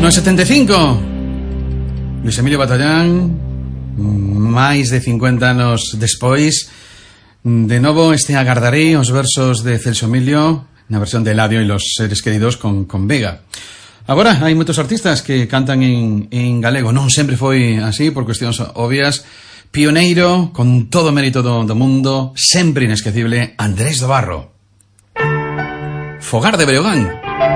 No 75, Luis Emilio Batallán, máis de 50 anos despois, de novo este agardarei os versos de Celso Emilio na versión de Eladio e los seres queridos con Vega. Agora, hai moitos artistas que cantan en galego. Non sempre foi así, por cuestións obvias. Pioneiro, con todo o mérito do mundo, sempre inesquecible, Andrés do Barro. Fogar de Breogán.